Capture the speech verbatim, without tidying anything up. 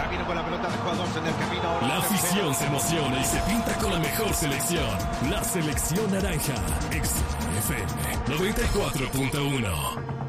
Viene con la pelota de jugadores en el camino. Ahora La afición se emociona y se pinta con la mejor selección. La selección naranja. X F M noventa y cuatro punto uno.